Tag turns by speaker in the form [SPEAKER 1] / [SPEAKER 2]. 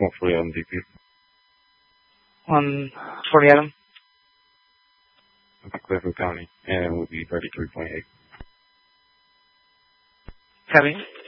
[SPEAKER 1] Hopefully on DP.
[SPEAKER 2] On 40 Adam.
[SPEAKER 1] Okay, Clifford County, and it will be 33.8.
[SPEAKER 2] Copy.